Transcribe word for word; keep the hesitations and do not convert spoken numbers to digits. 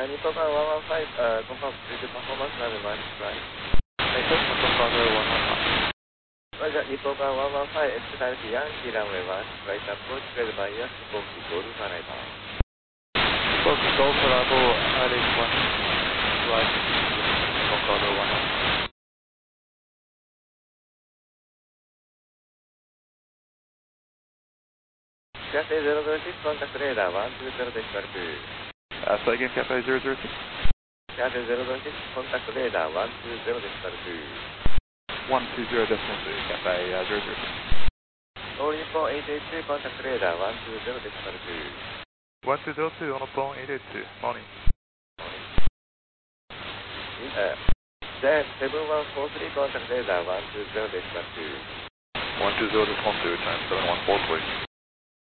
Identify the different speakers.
Speaker 1: Uh, Nipoka one one five, uh, confirm future performance level one, right?
Speaker 2: Hey, customer confirm one one five.
Speaker 1: Roger, Nipoka one one five, external Yankee runway one, right approach, cleared by Yankee, Golf, Golf, Canada.
Speaker 2: Golf, Golf, Bravo, Alex one, right, confirm one one five.
Speaker 1: Cathay zero zero six, contact radar one two zero decimal two.
Speaker 2: Uh, so again, Cathay zero zero six.
Speaker 1: Cathay zero zero six, contact radar one two zero decimal two.
Speaker 2: one two zero decimal two, Cathay uh, zero zero six.
Speaker 1: All info eight eight two, contact radar one two zero decimal two.
Speaker 2: one two zero two on a phone eight eight two, morning.
Speaker 1: Uh, then seven one four three, contact radar one two zero decimal two.
Speaker 2: one two zero decimal two, time seven one four three.